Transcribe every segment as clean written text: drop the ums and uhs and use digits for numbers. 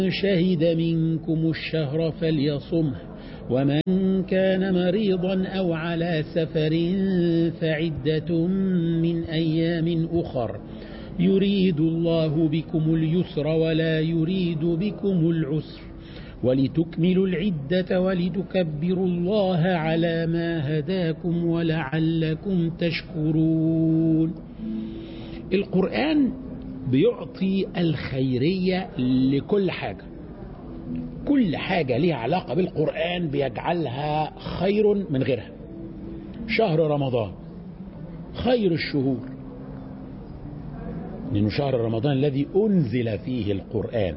شهد منكم الشهر فليصمه ومن كان مريضا أو على سفر فعدة من أيام أخر يريد الله بكم اليسر ولا يريد بكم العسر ولتكملوا العدة ولتكبروا الله على ما هداكم ولعلكم تشكرون. القرآن بيعطي الخيرية لكل حاجة، كل حاجة ليها علاقة بالقرآن بيجعلها خير من غيرها. شهر رمضان خير الشهور لأنه شهر رمضان الذي أنزل فيه القرآن.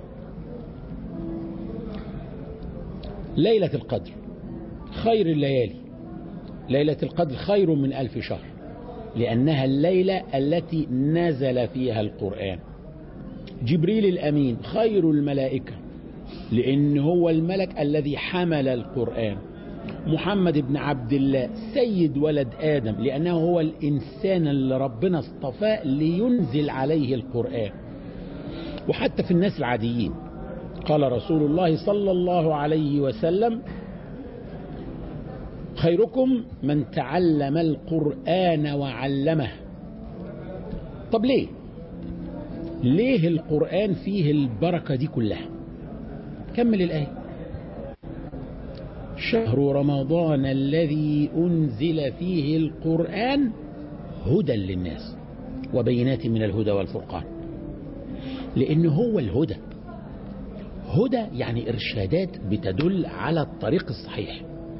ليلة القدر خير الليالي، ليلة القدر خير من 1000 شهر لأنها الليلة التي نزل فيها القرآن. جبريل الأمين خير الملائكة لأنه هو الملك الذي حمل القرآن. محمد بن عبد الله سيد ولد آدم لأنه هو الإنسان اللي ربنا اصطفاه لينزل عليه القرآن. وحتى في الناس العاديين قال رسول الله صلى الله عليه وسلم: خيركم من تعلم القرآن وعلمه. طب ليه القرآن فيه البركة دي كلها؟ كمل الآية: شهر رمضان الذي أنزل فيه القرآن هدى للناس وبينات من الهدى والفرقان. لأنه هو الهدى، هدى يعني إرشادات بتدل على الطريق الصحيح.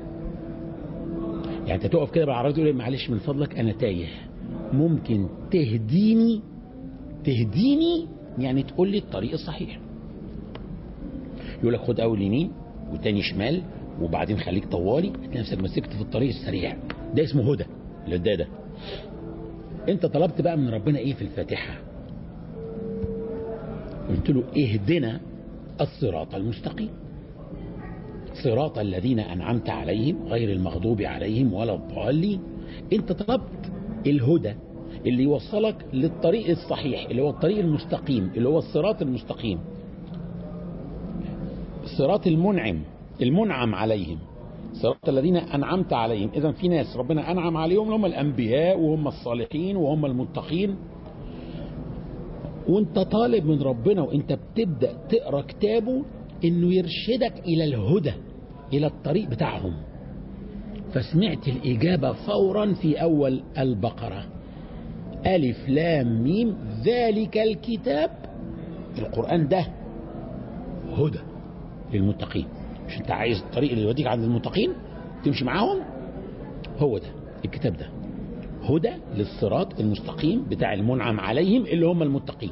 يعني انت تقف كده بالعربية تقول: معلش من فضلك أنا تايه، ممكن تهديني؟ يعني تقول لي الطريق الصحيح. يقول لك خد أول يمين وتاني شمال وبعدين خليك طوالي، هتلاقي نفسك مسكت في الطريق السريع. ده اسمه هدى. الهدى ده انت طلبت بقى من ربنا ايه في الفاتحة؟ قلت له: اهدنا الصراط المستقيم صراط الذين أنعمت عليهم غير المغضوب عليهم ولا الضالين. انت طلبت الهدى اللي يوصلك للطريق الصحيح اللي هو الطريق المستقيم اللي هو الصراط المستقيم، الصراط المنعم عليهم، صراط الذين أنعمت عليهم. إذن في ناس ربنا أنعم عليهم هم الأنبياء وهم الصالحين وهم المتقين. وانت طالب من ربنا وانت بتبدأ تقرأ كتابه انه يرشدك الى الهدى، الى الطريق بتاعهم. فسمعت الإجابة فورا في أول البقرة: ألف لام ميم ذلك الكتاب. القرآن ده هدى للمتقين. مش انت عايز الطريق اللي يوديك عند المتقين تمشي معاهم؟ هو ده الكتاب، ده هدى للصراط المستقيم بتاع المنعم عليهم اللي هم المتقين.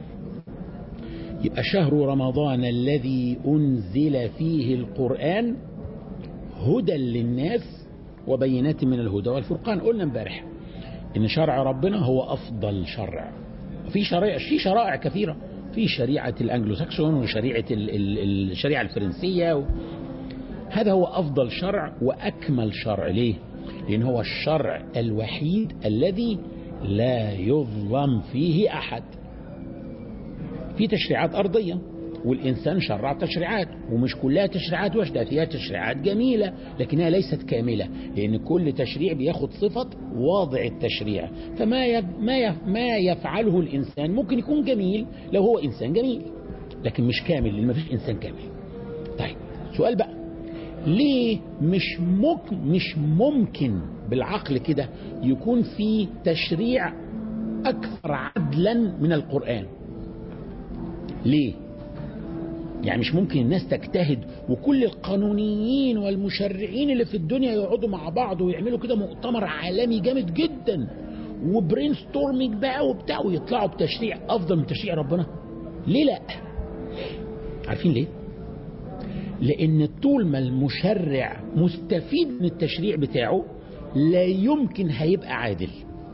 يبقى شهر رمضان الذي أنزل فيه القرآن هدى للناس وبينات من الهدى والفرقان. قلنا امبارح ان شرع ربنا هو افضل شرع. في شرائع كثيرة، في شريعة الانجلو ساكسون وشريعة الشريعة الفرنسية هذا هو افضل شرع واكمل شرع. ليه؟ لان هو الشرع الوحيد الذي لا يظلم فيه احد. في تشريعات ارضية والإنسان شرع تشريعات، ومش كلها تشريعات وحدة، فيها تشريعات جميلة لكنها ليست كاملة، لأن كل تشريع بياخد صفة واضع التشريع. ما يفعله الإنسان ممكن يكون جميل لو هو إنسان جميل، لكن مش كامل لأن ما فيش إنسان كامل. طيب سؤال بقى: ليه مش ممكن بالعقل كده يكون في تشريع أكثر عدلا من القرآن؟ ليه؟ يعني مش ممكن الناس تجتهد وكل القانونيين والمشرعين اللي في الدنيا يقعدوا مع بعض ويعملوا كده مؤتمر عالمي جامد جدا وبرين ستورمينج بقى وبتاع ويطلعوا بتشريع افضل من تشريع ربنا؟ ليه لا؟ عارفين ليه؟ لان طول ما المشرع مستفيد من التشريع بتاعه لا يمكن هيبقى عادل.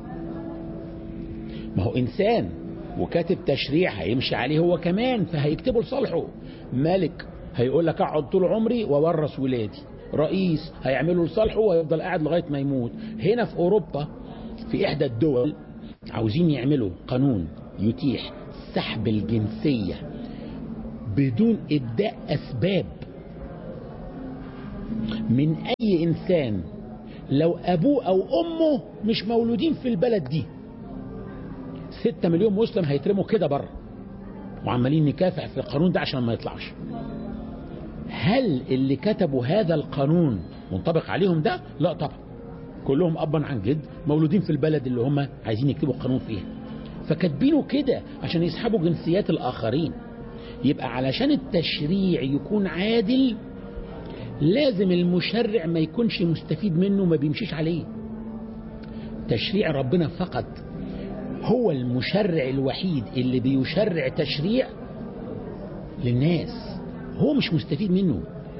ما هو انسان وكاتب تشريع هيمشي عليه هو كمان فهيكتبه لصالحه. ملك هيقول لك اقعد طول عمري وورث ولادي. رئيس هيعمله لصالحه ويفضل قاعد لغاية ما يموت. هنا في اوروبا في احدى الدول عاوزين يعملوا قانون يتيح سحب الجنسية بدون إبداء أسباب من أي إنسان، لو أبوه أو أمه مش مولودين في البلد دي 6 مليون مسلم هيترموا كده بره، وعمالين نكافح في القانون ده عشان ما يطلعش. هل اللي كتبوا هذا القانون منطبق عليهم ده؟ لا طبعا، كلهم أبا عن جد مولودين في البلد اللي هم عايزين يكتبوا القانون فيها، فكاتبينه كده عشان يسحبوا جنسيات الآخرين. يبقى علشان التشريع يكون عادل لازم المشرع ما يكونش مستفيد منه، ما بيمشيش عليه. تشريع ربنا فقط، هو المشرع الوحيد اللي بيشرع تشريع للناس، هو مش مستفيد منه،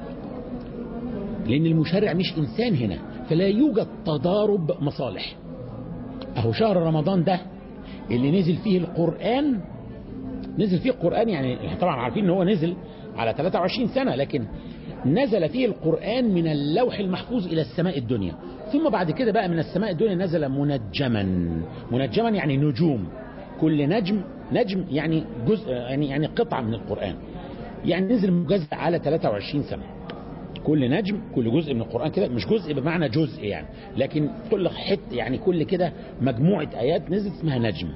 لأن المشرع مش إنسان هنا، فلا يوجد تضارب مصالح. أهو شهر رمضان ده اللي نزل فيه القرآن، نزل فيه القرآن، يعني طبعا عارفين ان هو نزل على 23 سنة، لكن نزل فيه القرآن من اللوح المحفوظ إلى السماء الدنيا، ثم بعد كده بقى من السماء الدنيا نزل منجما. منجما يعني نجوم، كل نجم يعني جزء، يعني قطعة من القرآن، يعني نزل مجزء على 23 سنة. كل نجم، كل جزء من القرآن كده، مش جزء بمعنى جزء يعني، لكن كل حته يعني كل كده مجموعة آيات نزلت اسمها نجم،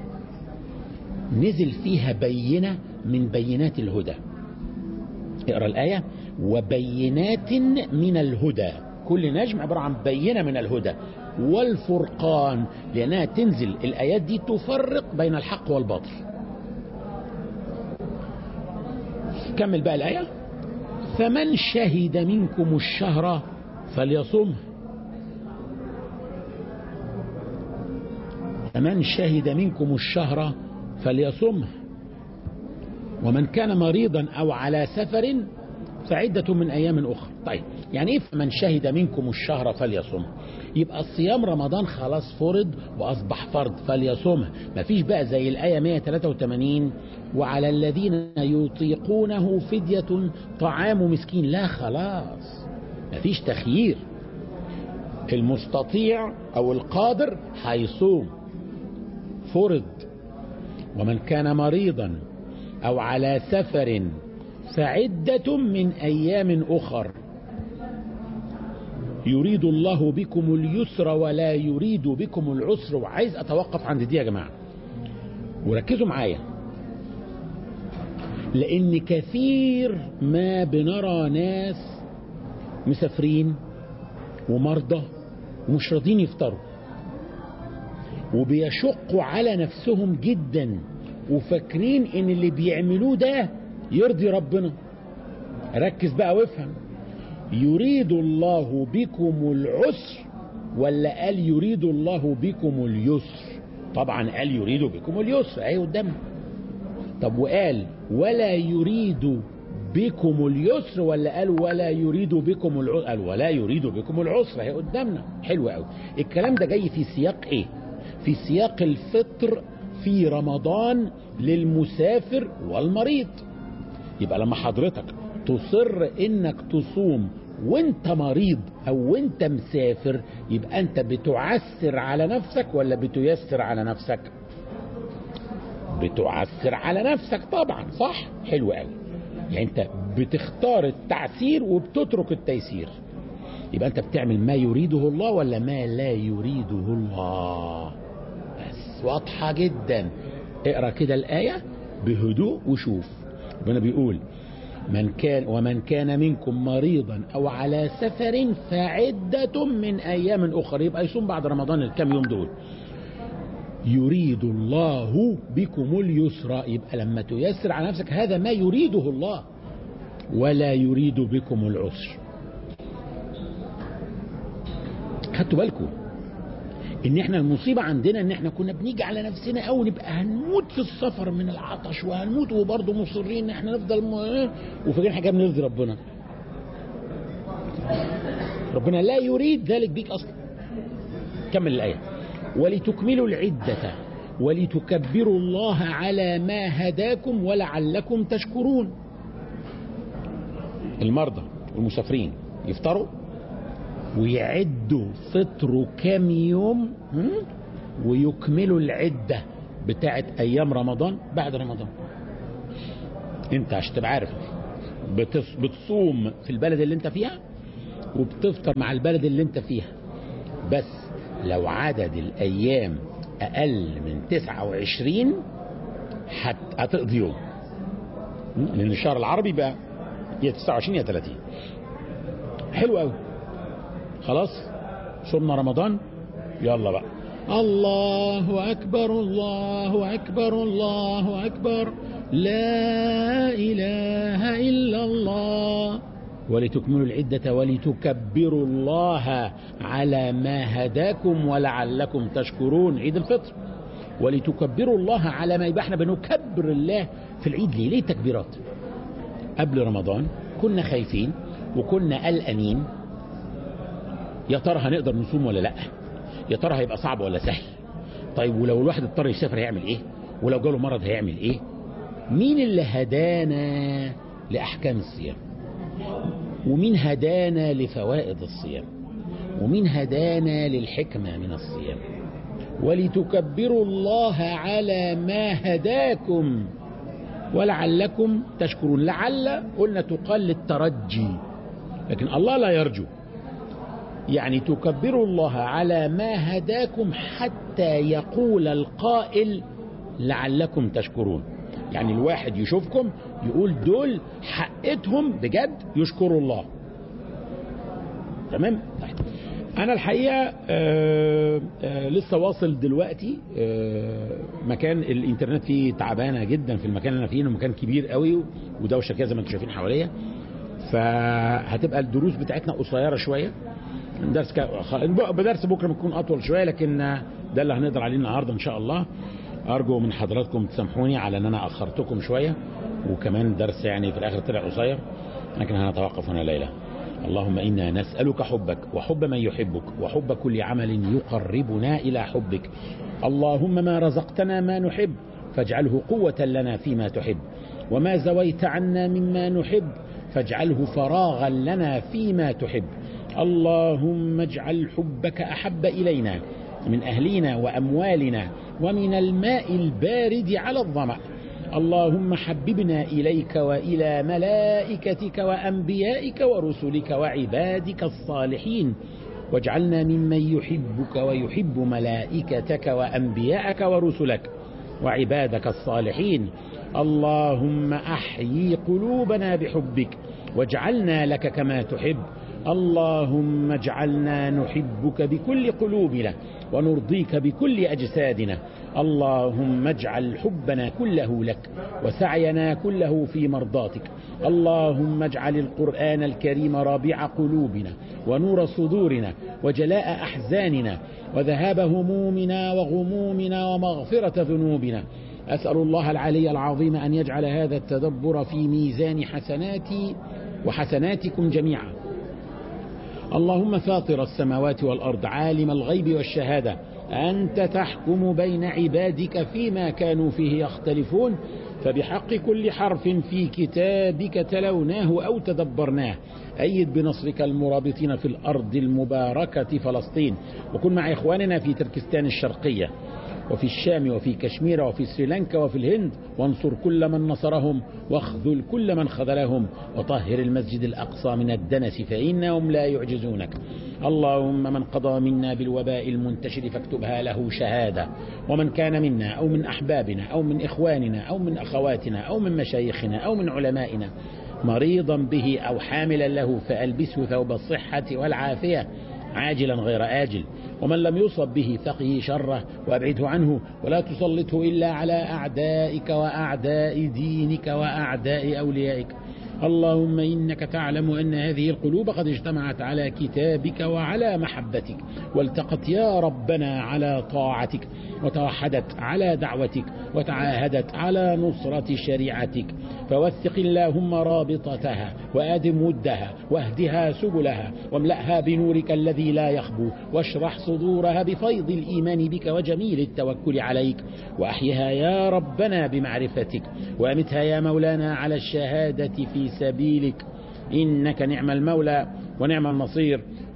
نزل فيها بينة من بينات الهدى. اقرأ الآية: وبينات من الهدى. كل نجم عبارة عن بينة من الهدى والفرقان، لأنها تنزل الآيات دي تفرق بين الحق والباطل. كمل بقى الآية: فمن شهد منكم الشهر فليصمه. فمن شهد منكم الشهر فليصمه، ومن كان مريضا أو على سفر فعدة من أيام أخرى. طيب يعني إيه فمن شهد منكم الشهر فليصمه؟ يبقى الصيام رمضان خلاص فرض وأصبح فرض، فليصمه. مفيش بقى زي الآية 183 وعلى الذين يطيقونه فدية طعام مسكين، لا خلاص مفيش تخيير، المستطيع أو القادر هيصوم، فرض. ومن كان مريضا أو على سفر فعدة من أيام أخر يريد الله بكم اليسر ولا يريد بكم العسر. وعايز أتوقف عند دي يا جماعة وركزوا معايا، لأن كثير ما بنرى ناس مسافرين ومرضى ومش راضين يفطروا، وبيشقوا على نفسهم جدا، وفاكرين ان اللي بيعملوه ده يرضي ربنا. ركز بقى وافهم، يريد الله بكم العسر ولا قال يريد الله بكم اليسر؟ طبعا قال يريد بكم اليسر اهي قدامنا. طب وقال ولا يريد بكم اليسر ولا قال ولا يريد بكم العسر؟ قال ولا يريد بكم العسر اهي قدامنا. حلو قوي. الكلام ده جاي في سياق ايه؟ في سياق الفطر في رمضان للمسافر والمريض. يبقى لما حضرتك تصر انك تصوم وانت مريض او وانت مسافر، يبقى انت بتعسر على نفسك ولا بتيسر على نفسك؟ بتعسر على نفسك طبعا، صح؟ حلو قوي. يعني انت بتختار التعسير وبتترك التيسير، يبقى انت بتعمل ما يريده الله ولا ما لا يريده الله. بس واضحة جدا. اقرأ كده الآية بهدوء وشوف. ربنا بيقول ومن كان منكم مريضا أو على سفر فعدة من أيام أخرى، يبقى يصوم بعد رمضان الكام يوم دول. يريد الله بكم اليسر، يبقى لما تيسر على نفسك هذا ما يريده الله، ولا يريد بكم العسر. خدتوا بالكم ان احنا المصيبة عندنا ان احنا كنا بنيجي على نفسنا او نبقى هنموت في السفر من العطش وهنموت، وبرضه مصرين ان احنا نفضل وفاكرين حاجة بنرضي ربنا. ربنا لا يريد ذلك بيك اصلا. كمل الآية: ولتكملوا العدة ولتكبروا الله على ما هداكم ولعلكم تشكرون. المرضى والمسافرين يفطروا ويعدوا فطروا كام يوم ويكملوا العدة بتاعت أيام رمضان بعد رمضان. انت عشان تبقى عارف بتصوم في البلد اللي انت فيها وبتفطر مع البلد اللي انت فيها، بس لو عدد الايام اقل من 29 هتقضي يوم، لان الشهر العربي بقى يا 29 يا 30. حلو قوي. خلاص صمنا رمضان، يلا بقى الله أكبر الله أكبر الله أكبر لا إله إلا الله، ولتكملوا العدة ولتكبروا الله على ما هداكم ولعلكم تشكرون. عيد الفطر، ولتكبروا الله على ما يبقى. احنا بنكبر الله في العيد ليه؟ ليه التكبيرات؟ قبل رمضان كنا خايفين وكنا قلقانين، يا ترى هنقدر نصوم ولا لا؟ يا ترى هيبقى صعب ولا سهل؟ طيب ولو الواحد اضطر يسافر هيعمل ايه؟ ولو جاله مرض هيعمل ايه؟ مين اللي هدانا لأحكام الصيام؟ ومين هدانا لفوائد الصيام؟ ومين هدانا للحكمة من الصيام؟ ولتكبروا الله على ما هداكم ولعلكم تشكرون. لعل قلنا تقال للترجي، لكن الله لا يرجو. يعني تكبروا الله على ما هداكم حتى يقول القائل لعلكم تشكرون. يعني الواحد يشوفكم يقول دول حقتهم بجد يشكروا الله. تمام؟ طيب. أنا الحقيقة لسه واصل دلوقتي مكان الإنترنت فيه تعبانة جدا في المكان اللي أنا فيه، مكان كبير قوي ودوشة كده زي ما انتم شايفين حواليا، فهتبقى الدروس بتاعتنا قصيرة شوية. بدرس بكرة بتكون أطول شوية، لكن ده اللي هنقدر عليه النهاردة إن شاء الله. أرجو من حضراتكم تسامحوني على أن أنا أخرتكم شوية، وكمان درس يعني في الآخر طلع قصير، لكن هنتوقف هنا ليلة. اللهم إنا نسألك حبك وحب من يحبك وحب كل عمل يقربنا إلى حبك. اللهم ما رزقتنا ما نحب فاجعله قوة لنا فيما تحب، وما زويت عنا مما نحب فاجعله فراغا لنا فيما تحب. اللهم اجعل حبك أحب إلينا من أهلنا وأموالنا ومن الماء البارد على الظمأ. اللهم حببنا إليك وإلى ملائكتك وأنبيائك ورسلك وعبادك الصالحين، واجعلنا ممن يحبك ويحب ملائكتك وأنبيائك ورسلك وعبادك الصالحين. اللهم أحيي قلوبنا بحبك واجعلنا لك كما تحب. اللهم اجعلنا نحبك بكل قلوبنا ونرضيك بكل أجسادنا. اللهم اجعل حبنا كله لك وسعينا كله في مرضاتك. اللهم اجعل القرآن الكريم رابع قلوبنا ونور صدورنا وجلاء أحزاننا وذهاب همومنا وغمومنا ومغفرة ذنوبنا. أسأل الله العلي العظيم أن يجعل هذا التدبر في ميزان حسناتي وحسناتكم جميعا. اللهم فاطر السماوات والأرض عالم الغيب والشهادة، أنت تحكم بين عبادك فيما كانوا فيه يختلفون، فبحق كل حرف في كتابك تلوناه أو تدبرناه أيد بنصرك المرابطين في الأرض المباركة فلسطين، وكن مع إخواننا في تركستان الشرقية وفي الشام وفي كشمير وفي سريلانكا وفي الهند، وانصر كل من نصرهم واخذل كل من خذلهم، وطهر المسجد الأقصى من الدنس فإنهم لا يعجزونك. اللهم من قضى منا بالوباء المنتشر فاكتبها له شهادة، ومن كان منا أو من أحبابنا أو من إخواننا أو من أخواتنا أو من مشايخنا أو من علمائنا مريضا به أو حاملا له فألبسه ثوب الصحة والعافية عاجلا غير آجل، ومن لم يصب به فقه شره وأبعده عنه، ولا تسلطه إلا على أعدائك وأعداء دينك وأعداء أوليائك. اللهم إنك تعلم أن هذه القلوب قد اجتمعت على كتابك وعلى محبتك، والتقت يا ربنا على طاعتك، وتوحدت على دعوتك، وتعاهدت على نصرة شريعتك، فوثق اللهم رابطتها وآدم ودها واهدها سبلها واملأها بنورك الذي لا يخبو، واشرح صدورها بفيض الإيمان بك وجميل التوكل عليك، وأحيها يا ربنا بمعرفتك، وأمتها يا مولانا على الشهادة في سبيلك، إنك نعم المولى ونعم النصير.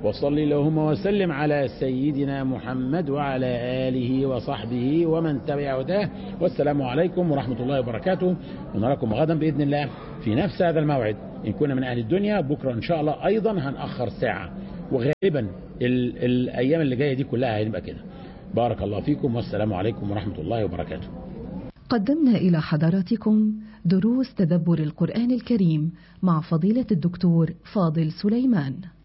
وصل اللهم وسلم على سيدنا محمد وعلى آله وصحبه ومن تبع هداه. والسلام عليكم ورحمة الله وبركاته، ونراكم غدا بإذن الله في نفس هذا الموعد إن كنا من أهل الدنيا. بكرة إن شاء الله أيضا هنأخر ساعة، وغالبا الأيام اللي جاية دي كلها هيبقى كده. بارك الله فيكم والسلام عليكم ورحمة الله وبركاته. قدمنا إلى حضراتكم دروس تدبر القرآن الكريم مع فضيلة الدكتور فاضل سليمان.